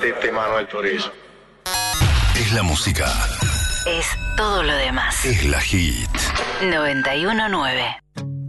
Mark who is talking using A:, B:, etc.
A: Tete Manuel Turizo.
B: Es la música.
C: Es todo lo demás.
B: Es la hit.
C: 91.9.